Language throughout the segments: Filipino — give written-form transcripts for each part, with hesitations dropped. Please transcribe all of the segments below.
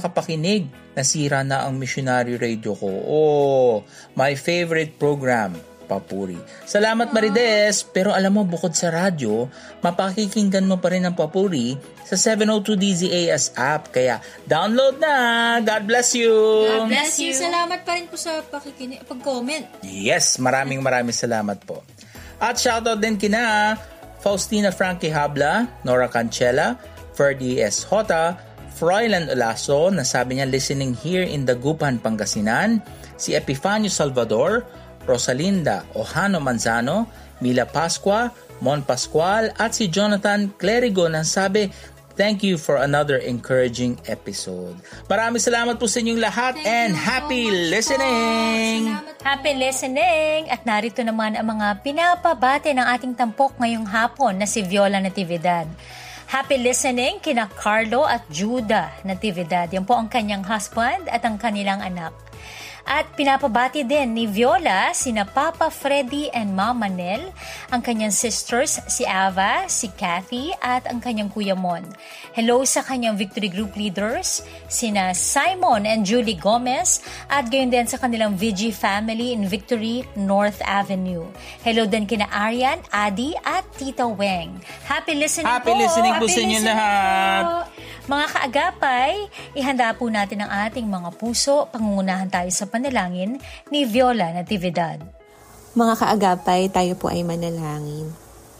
makakapakinig. Nasira na ang Missionary Radio ko. Oh, my favorite program, Papuri. Salamat Marides, pero alam mo bukod sa radyo, mapakikinggan mo pa rin ang Papuri sa 702 DZAS app. Kaya download na! God bless you! God bless you! Salamat pa rin po sa pag-comment. Yes, maraming salamat po. At shoutout din kina Faustina Frankie Habla, Nora Cancela, Ferdy S. Hota, Froilan Olaso, na sabi niya listening here in Dagupan, Pangasinan, si Epifanio Salvador, Rosalinda Ojano Manzano, Mila Pascua, Mon Pascual, at si Jonathan Clerigo na sabi, thank you for another encouraging episode. Maraming salamat po sa inyong lahat and happy listening! Happy listening! At narito naman ang mga pinapabate ng ating tampok ngayong hapon na si Viola Natividad. Happy listening kina Carlo at Judah Natividad. Yan po ang kanyang husband at ang kanilang anak. At pinapabati din ni Viola sina Papa Freddy and Mama Nel, ang kanyang sisters si Ava, si Kathy at ang kanyang Kuya Mon. Hello sa kanyang Victory Group leaders, sina Simon and Julie Gomez at gayon din sa kanilang VG family in Victory North Avenue. Hello din kina Arian, Adi at Tita Weng. Happy listening Happy po! listening po sa inyo lahat! Mga kaagapay, ihanda po natin ang ating mga puso. Pangungunahan tayo sa panalangin ni Viola Natividad. Mga kaagapay, tayo po ay manalangin.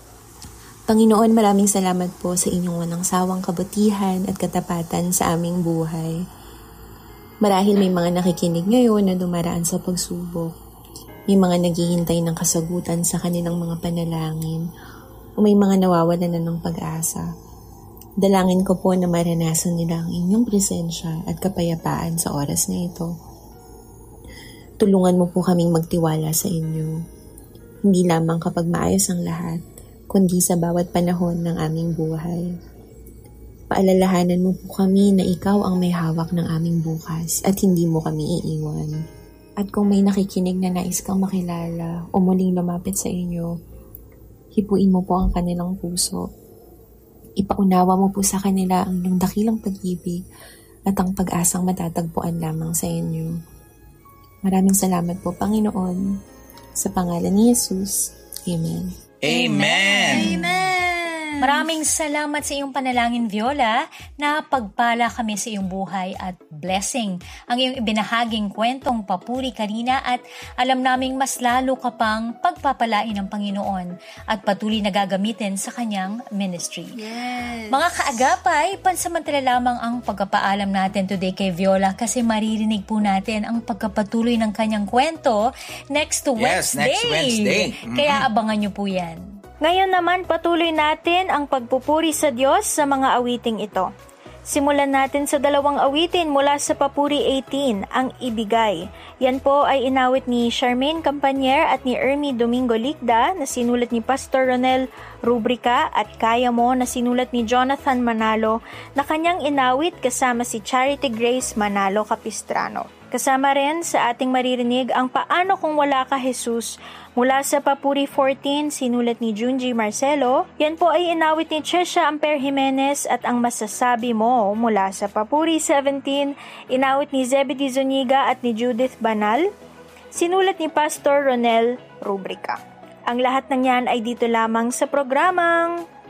Panginoon, maraming salamat po sa inyong walang sawang kabutihan at katapatan sa aming buhay. Marahil may mga nakikinig ngayon na dumaraan sa pagsubok. May mga naghihintay ng kasagutan sa kanilang mga panalangin o may mga nawawalan na ng pag-asa. Dalangin ko po na maranasan nila ang inyong presensya at kapayapaan sa oras na ito. Tulungan mo po kaming magtiwala sa inyo. Hindi lamang kapag maayos ang lahat, kundi sa bawat panahon ng aming buhay. Paalalahanan mo po kami na ikaw ang may hawak ng aming bukas at hindi mo kami iiwan. At kung may nakikinig na nais kang makilala o muling lumapit sa inyo, hipuin mo po ang kanilang puso. Ipaunawa mo po sa kanila ang iyong dakilang pag-ibig at ang pag-asang matatagpuan lamang sa inyo. Maraming salamat po, Panginoon. Sa pangalan ni Jesus. Amen. Amen! Amen! Maraming salamat sa iyong panalangin, Viola, na pagpala kami sa iyong buhay at blessing ang iyong ibinahaging kwentong papuri kanina at alam naming mas lalo ka pang pagpapalain ng Panginoon at patuloy na gagamitin sa kanyang ministry. Yes. Mga kaagapay, pansamantala lamang ang pagpapaalam natin today kay Viola kasi maririnig po natin ang pagkapatuloy ng kanyang kwento next Wednesday. Next Wednesday. Kaya abangan niyo po yan. Ngayon naman patuloy natin ang pagpupuri sa Diyos sa mga awiting ito. Simulan natin sa 2 awitin mula sa Papuri 18, ang Ibigay. Yan po ay inawit ni Charmaine Campanier at ni Ermi Domingo Likda na sinulat ni Pastor Ronel Rubrica at Kaya Mo na sinulat ni Jonathan Manalo na kanyang inawit kasama si Charity Grace Manalo Capistrano. Kasama rin sa ating maririnig ang Paano Kung Wala Ka Jesus mula sa Papuri 14, sinulat ni Junji Marcelo. Yan po ay inawit ni Chesha Amper Jimenez at ang Masasabi Mo mula sa Papuri 17, inawit ni Zebedee Zuniga at ni Judith Banal, sinulat ni Pastor Ronel Rubrica. Ang lahat ng yan ay dito lamang sa programang